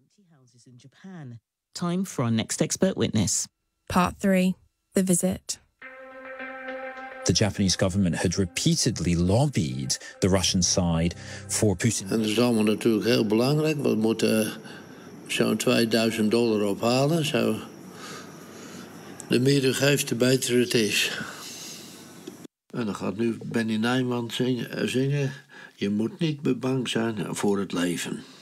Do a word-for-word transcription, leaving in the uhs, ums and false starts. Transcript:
Time for our next expert witness. Part three. The visit. The Japanese government had repeatedly lobbied the Russian side for Putin. En dat is allemaal natuurlijk heel belangrijk. We moeten zo'n tweeduizend dollar ophalen. Zo. De meer u geeft, de beter het is. En dan gaat nu Benny Nijman zingen, zingen. Je moet niet bang zijn voor het leven.